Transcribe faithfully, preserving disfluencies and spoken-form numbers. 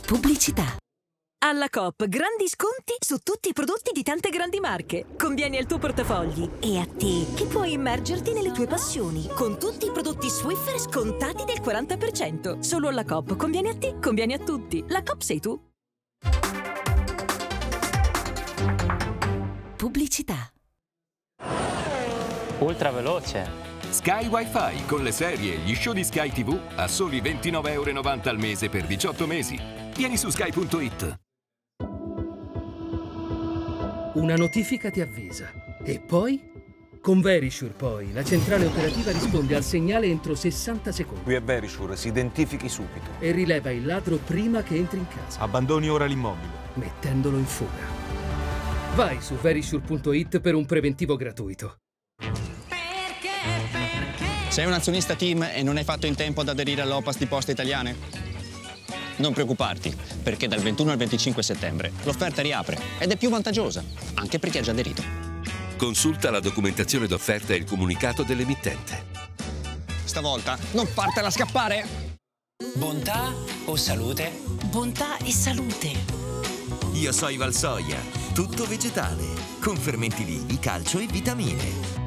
Pubblicità. Alla Coop, grandi sconti su tutti i prodotti di tante grandi marche. Convieni al tuo portafogli e a te, che puoi immergerti nelle tue passioni. Con tutti i prodotti Swiffer scontati del quaranta per cento. Solo alla Coop. Conviene a te, conviene a tutti. La Coop sei tu. Pubblicità. Ultra veloce. Sky Wi-Fi con le serie e gli show di Sky tivù a soli ventinove e novanta euro al mese per diciotto mesi. Vieni su sky punto it. Una notifica ti avvisa. E poi? Con Verisure poi, la centrale operativa risponde al segnale entro sessanta secondi. Qui è Verisure, si identifichi subito. E rileva il ladro prima che entri in casa. Abbandoni ora l'immobile. Mettendolo in fuga. Vai su verisure punto it per un preventivo gratuito. Sei un azionista team e non hai fatto in tempo ad aderire all'O P A S di Poste Italiane? Non preoccuparti, perché dal ventuno al venticinque settembre l'offerta riapre ed è più vantaggiosa, anche per chi ha già aderito. Consulta la documentazione d'offerta e il comunicato dell'emittente. Stavolta non fartela scappare! Bontà o salute? Bontà e salute. Io sono Valsoia, tutto vegetale, con fermenti vivi, calcio e vitamine.